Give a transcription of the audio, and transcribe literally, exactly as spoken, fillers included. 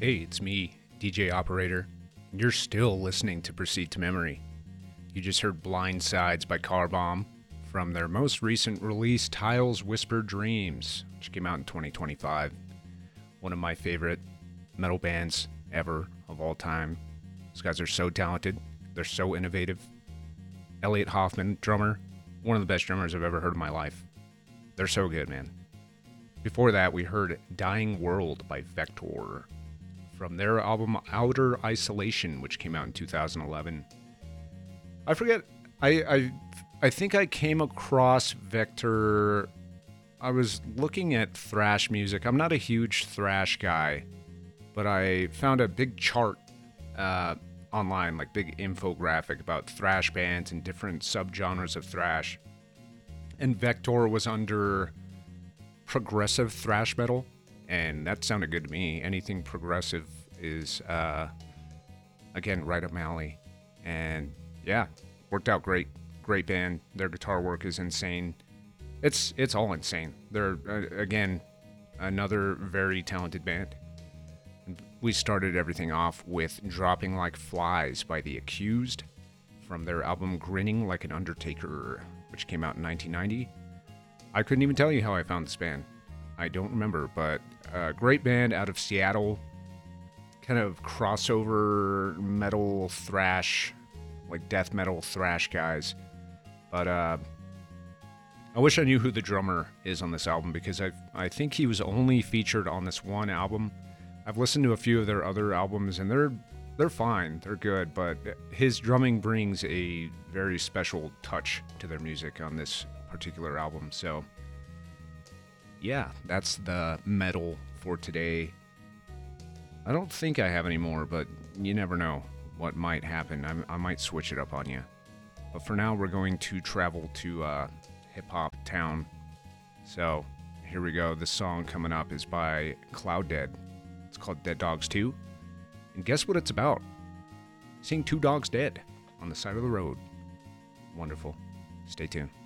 Hey, it's me, D J Operator. You're still listening to Proceed to Memory. You just heard Blind Sides by Car Bomb from their most recent release, Tiles Whisper Dreams, which came out in twenty twenty-five. One of my favorite metal bands ever of all time. These guys are so talented. They're so innovative. Elliot Hoffman, drummer, one of the best drummers I've ever heard in my life. They're so good, man. Before that, we heard Dying World by Vector from their album Outer Isolation, which came out in two thousand eleven. I forget, I, I, I think I came across Vector, I was looking at thrash music. I'm not a huge thrash guy, but I found a big chart uh, online, like big infographic about thrash bands and different subgenres of thrash. And Vector was under progressive thrash metal, and that sounded good to me. Anything progressive is, uh, again, right up my alley. And yeah, worked out great. Great band. Their guitar work is insane. It's it's all insane. They're, uh, again, another very talented band. We started everything off with Dropping Like Flies by The Accused from their album Grinning Like an Undertaker, which came out in nineteen ninety. I couldn't even tell you how I found this band. I don't remember, but a great band out of Seattle. Kind of crossover metal thrash, like death metal thrash guys. But uh, I wish I knew who the drummer is on this album, because I I think he was only featured on this one album. I've listened to a few of their other albums, and they're they're fine, they're good, but his drumming brings a very special touch to their music on this particular album. So yeah, that's the metal for today. I don't think I have any more, but you never know what might happen. I, I might switch it up on you. But for now, we're going to travel to uh, hip-hop town. So here we go. This song coming up is by Cloud Dead. It's called Dead Dogs two. And guess what it's about? Seeing two dogs dead on the side of the road. Wonderful. Stay tuned.